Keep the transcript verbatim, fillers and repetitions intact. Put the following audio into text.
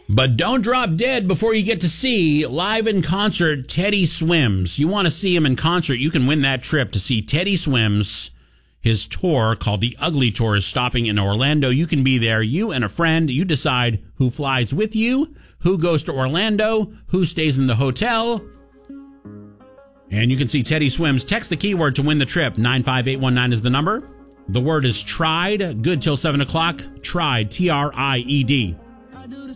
But don't drop dead before you get to see, live in concert, Teddy Swims. You want to see him in concert, you can win that trip to see Teddy Swims. His tour, called the Ugly Tour, is stopping in Orlando. You can be there, you and a friend. You decide who flies with you, who goes to Orlando, who stays in the hotel. And you can see Teddy Swims. Text the keyword to win the trip. nine five eight one nine is the number. The word is tried. Good till seven o'clock. Tried, T R I E D.